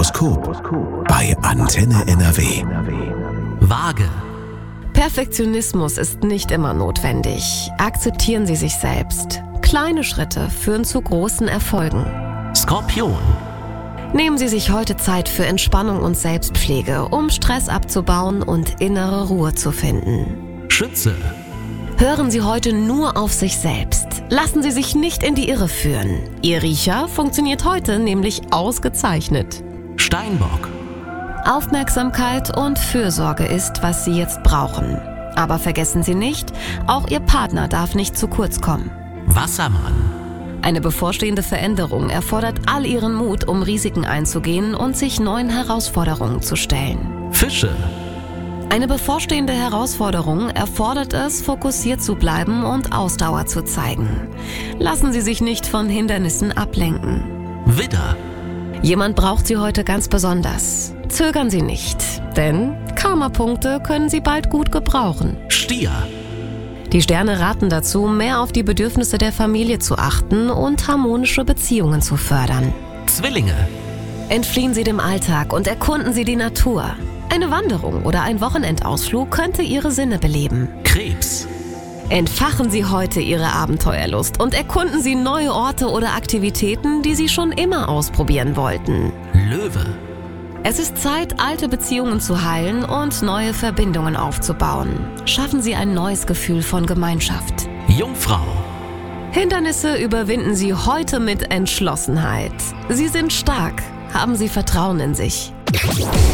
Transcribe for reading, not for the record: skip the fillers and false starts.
Horoskop bei Antenne NRW. Waage. Perfektionismus ist nicht immer notwendig. Akzeptieren Sie sich selbst. Kleine Schritte führen zu großen Erfolgen. Skorpion. Nehmen Sie sich heute Zeit für Entspannung und Selbstpflege, um Stress abzubauen und innere Ruhe zu finden. Schütze. Hören Sie heute nur auf sich selbst. Lassen Sie sich nicht in die Irre führen. Ihr Riecher funktioniert heute nämlich ausgezeichnet. Steinbock. Aufmerksamkeit und Fürsorge ist, was Sie jetzt brauchen. Aber vergessen Sie nicht, auch Ihr Partner darf nicht zu kurz kommen. Wassermann. Eine bevorstehende Veränderung erfordert all Ihren Mut, um Risiken einzugehen und sich neuen Herausforderungen zu stellen. Fische. Eine bevorstehende Herausforderung erfordert es, fokussiert zu bleiben und Ausdauer zu zeigen. Lassen Sie sich nicht von Hindernissen ablenken. Widder. Jemand braucht Sie heute ganz besonders. Zögern Sie nicht, denn Karma-Punkte können Sie bald gut gebrauchen. Stier. Die Sterne raten dazu, mehr auf die Bedürfnisse der Familie zu achten und harmonische Beziehungen zu fördern. Zwillinge. Entfliehen Sie dem Alltag und erkunden Sie die Natur. Eine Wanderung oder ein Wochenendausflug könnte Ihre Sinne beleben. Krebs. Entfachen Sie heute Ihre Abenteuerlust und erkunden Sie neue Orte oder Aktivitäten, die Sie schon immer ausprobieren wollten. Löwe. Es ist Zeit, alte Beziehungen zu heilen und neue Verbindungen aufzubauen. Schaffen Sie ein neues Gefühl von Gemeinschaft. Jungfrau. Hindernisse überwinden Sie heute mit Entschlossenheit. Sie sind stark. Haben Sie Vertrauen in sich.